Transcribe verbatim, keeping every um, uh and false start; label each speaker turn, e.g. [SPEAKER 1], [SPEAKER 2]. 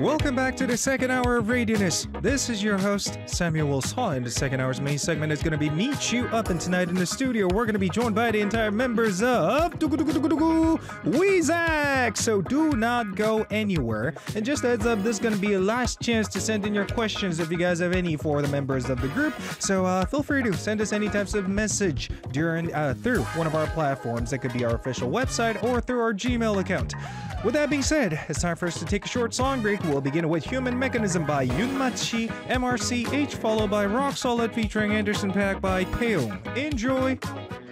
[SPEAKER 1] Welcome back to the second hour of Radioness. This is your host, Samuel Wilson, and the second hour's main segment is going to be Meet You Up, and tonight in the studio we're going to be joined by the entire members of Weezak. So do not go anywhere. And just a heads up, this is going to be a last chance to send in your questions if you guys have any for the members of the group. So uh, feel free to send us any types of message during uh, through one of our platforms. That could be our official website or through our Gmail account. With that being said, it's time for us to take a short song break. We'll begin with Human Mechanism by Yunmachi, M R C H, followed by Rock Solid featuring Anderson .Paak by Taeyong. Enjoy!